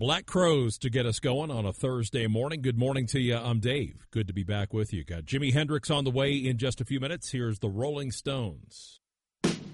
Black Crowes to get us going on a Thursday morning. Good morning to you. I'm Dave. Good to be back with you. Got Jimi Hendrix on the way in just a few minutes. Here's the Rolling Stones.